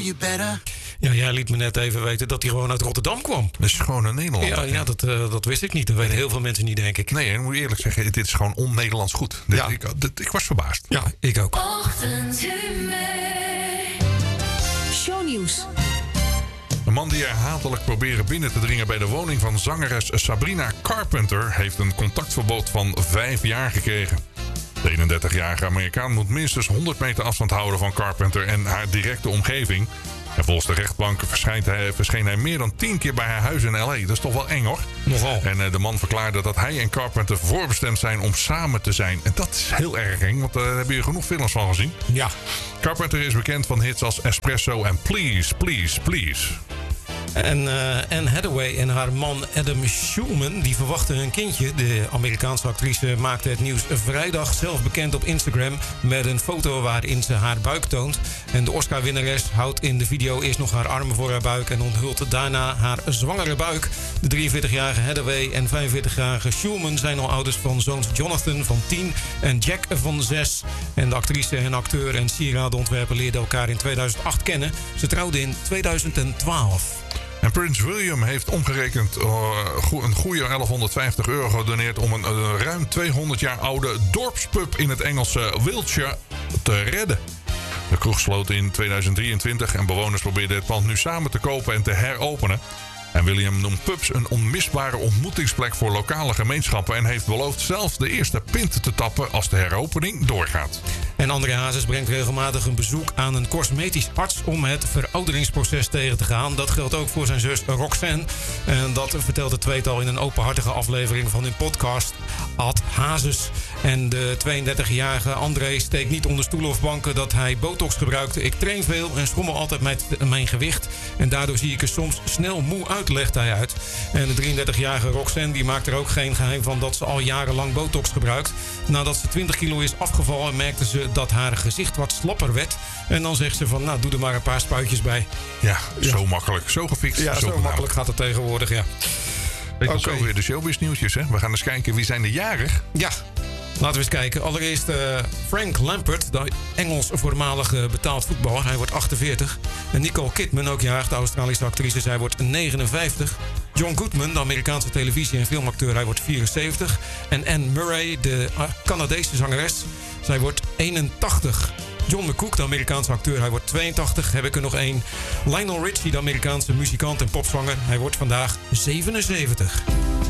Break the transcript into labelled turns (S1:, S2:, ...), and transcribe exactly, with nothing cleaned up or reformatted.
S1: You better.
S2: Ja, jij liet me net even weten dat hij gewoon uit Rotterdam kwam.
S3: Dat is gewoon een Nederlander.
S2: Ja, ja dat, uh, dat wist ik niet. Dat weten heel veel mensen niet, denk ik.
S3: Nee, ik moet eerlijk zeggen, dit is gewoon on-Nederlands goed. Dit,
S2: Ja.
S3: ik, dit, ik was verbaasd.
S2: Ja, ik ook.
S4: Shownieuws.
S3: Een man die herhaaldelijk probeerde binnen te dringen bij de woning van zangeres Sabrina Carpenter heeft een contactverbod van vijf jaar gekregen. De eenendertigjarige Amerikaan moet minstens honderd meter afstand houden van Carpenter en haar directe omgeving. En volgens de rechtbank verschijnt hij, verscheen hij meer dan tien keer bij haar huis in L A. Dat is toch wel eng, hoor.
S2: Nogal.
S3: En uh, de man verklaarde dat hij en Carpenter voorbestemd zijn om samen te zijn. En dat is heel erg eng, want daar uh, hebben je genoeg films van gezien.
S2: Ja.
S3: Carpenter is bekend van hits als Espresso en Please, Please, Please.
S2: En uh, Anne Hathaway en haar man Adam Schulman die verwachten hun kindje. De Amerikaanse actrice maakte het nieuws vrijdag zelf bekend op Instagram met een foto waarin ze haar buik toont. En de Oscar-winnares houdt in de video eerst nog haar armen voor haar buik en onthult daarna haar zwangere buik. De drieënveertigjarige Hathaway en vijfenveertigjarige Schulman zijn al ouders van zoons Jonathan van tien en Jack van zes. En de actrice en acteur en sieradenontwerper leerden elkaar in tweeduizend acht kennen. Ze trouwden in tweeduizend twaalf.
S3: En Prins William heeft omgerekend uh, een goede elfhonderdvijftig euro gedoneerd om een uh, ruim tweehonderd jaar oude dorpspub in het Engelse Wiltshire te redden. De kroeg sloot in tweeduizend drieëntwintig en bewoners probeerden het pand nu samen te kopen en te heropenen. En William noemt pubs een onmisbare ontmoetingsplek voor lokale gemeenschappen en heeft beloofd zelfs de eerste pint te tappen als de heropening doorgaat.
S2: En André Hazes brengt regelmatig een bezoek aan een cosmetisch arts om het verouderingsproces tegen te gaan. Dat geldt ook voor zijn zus Roxanne. En dat vertelt het tweetal in een openhartige aflevering van hun podcast Ad Hazes. En de tweeëndertigjarige André steekt niet onder stoelen of banken dat hij botox gebruikte. Ik train veel en schommel altijd met mijn gewicht. En daardoor zie ik er soms snel moe uit, legt hij uit. En de drieëndertigjarige Roxanne die maakt er ook geen geheim van dat ze al jarenlang botox gebruikt. Nadat ze twintig kilo is afgevallen merkte ze dat haar gezicht wat slapper werd. En dan zegt ze van, nou, doe er maar een paar spuitjes bij.
S3: Ja,
S2: Ja.
S3: zo makkelijk. Zo gefixt.
S2: Ja,
S3: zo,
S2: zo
S3: gedaan.
S2: makkelijk gaat het tegenwoordig, ja.
S3: Weet je,
S2: Oké.
S3: zo weer de showbiz nieuwtjes, hè? We gaan eens kijken wie zijn de jarig.
S2: Ja, laten we eens kijken. Allereerst uh, Frank Lampert, de Engels voormalige betaald voetballer. Hij wordt achtenveertig. En Nicole Kidman, ook jarig, de Australische actrice. Zij wordt negenenvijftig. John Goodman, de Amerikaanse televisie- en filmacteur. Hij wordt vierenzeventig. En Anne Murray, de Canadese zangeres. Zij wordt eenentachtig. John McCook, de Amerikaanse acteur, hij wordt tweeëntachtig. Heb ik er nog één. Lionel Richie, de Amerikaanse muzikant en popzanger. Hij wordt vandaag zevenenzeventig.